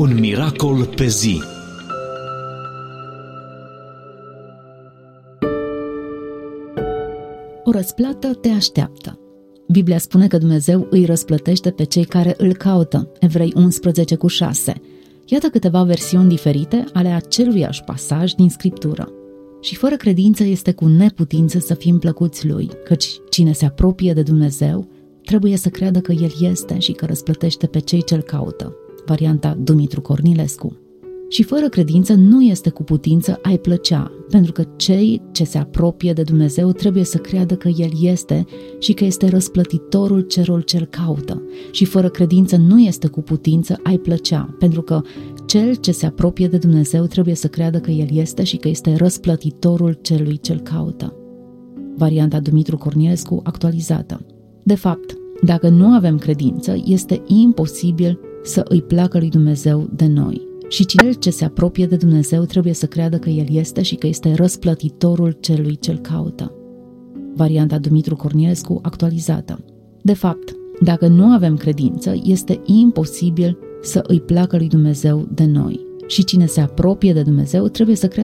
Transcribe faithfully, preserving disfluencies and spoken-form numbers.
Un miracol pe zi. O răsplată te așteaptă. Biblia spune că Dumnezeu îi răsplătește pe cei care îl caută. Evrei unsprezece cu șase. Iată câteva versiuni diferite ale aceluiași pasaj din Scriptură. Și fără credință este cu neputință să fim plăcuți Lui, căci cine se apropie de Dumnezeu trebuie să creadă că El este și că răsplătește pe cei ce-L caută. Varianta Dumitru Cornilescu. Și fără credință nu este cu putință a-i plăcea, pentru că cei ce se apropie de Dumnezeu trebuie să creadă că El este și că este răsplătitorul celor ce-L caută. Și fără credință nu este cu putință a-i plăcea, pentru că cel ce se apropie de Dumnezeu trebuie să creadă că El este și că este răsplătitorul celui ce-L caută. Varianta Dumitru Cornilescu actualizată. De fapt, dacă nu avem credință, este imposibil să îi placă lui Dumnezeu de noi. Și cel ce se apropie de Dumnezeu trebuie să creadă că El este și că este răsplătitorul celui ce-L caută. Varianta Dumitru Cornilescu actualizată. De fapt, dacă nu avem credință, este imposibil să îi placă lui Dumnezeu de noi. Și cine se apropie de Dumnezeu trebuie să creadă